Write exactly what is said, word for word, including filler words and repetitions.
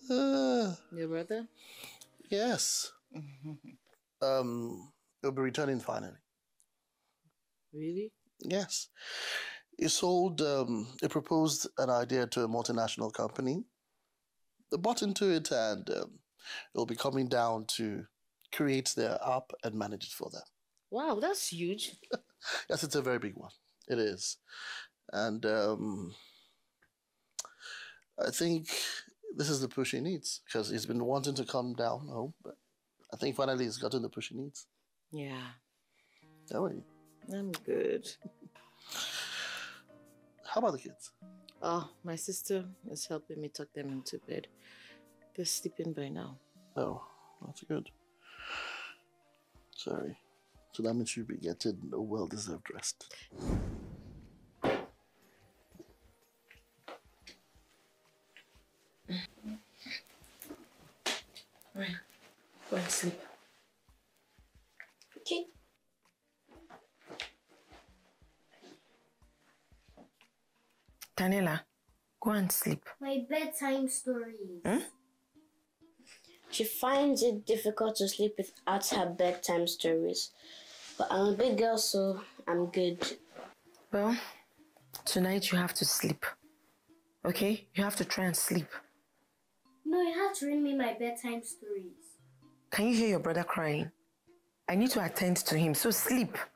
Uh, Your brother? yes. um, he'll be returning finally. Really? Yes. He sold, um, he proposed an idea to a multinational company. They bought into it and um, it'll be coming down to create their app and manage it for them. Wow, that's huge. Yes, it's a very big one. It is. And um, I think this is the push he needs because he's been wanting to come down home, but I think finally he's gotten the push he needs. Yeah. How are you? I'm good. How about the kids? Oh, my sister is helping me tuck them into bed. They're sleeping by now. Oh, that's good. Sorry. So that means you'll be getting a well-deserved rest. Right. Go and sleep. Okay. Daniela, go and sleep. My bedtime stories. Hmm? She finds it difficult to sleep without her bedtime stories. But I'm a big girl, so I'm good. Well, tonight you have to sleep. Okay? You have to try and sleep. No, you have to read me my bedtime stories. Can you hear your brother crying? I need to attend to him, so sleep.